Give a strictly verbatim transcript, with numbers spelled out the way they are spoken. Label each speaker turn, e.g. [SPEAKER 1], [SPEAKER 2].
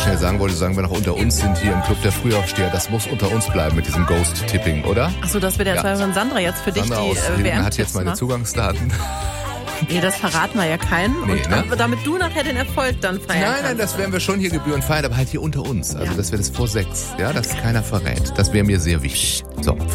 [SPEAKER 1] schnell sagen wollte, sagen wir noch unter uns sind hier im Club der Frühaufsteher. Das muss unter uns bleiben mit diesem Ghost-Tipping, oder?
[SPEAKER 2] Achso, das wird der ja. von Sandra jetzt für
[SPEAKER 1] Sandra
[SPEAKER 2] dich die
[SPEAKER 1] aus
[SPEAKER 2] äh, W M
[SPEAKER 1] hat jetzt meine
[SPEAKER 2] macht.
[SPEAKER 1] Zugangsdaten.
[SPEAKER 2] Nee, das verraten wir ja keinen.
[SPEAKER 1] Nee,
[SPEAKER 2] und
[SPEAKER 1] ne?
[SPEAKER 2] damit du nachher den Erfolg dann feiern
[SPEAKER 1] Nein,
[SPEAKER 2] kannst.
[SPEAKER 1] nein, das werden wir schon hier gebührend feiern, aber halt hier unter uns. Also,
[SPEAKER 2] ja.
[SPEAKER 1] dass wir das vor sechs, ja, dass keiner verrät. Das wäre mir sehr wichtig. So,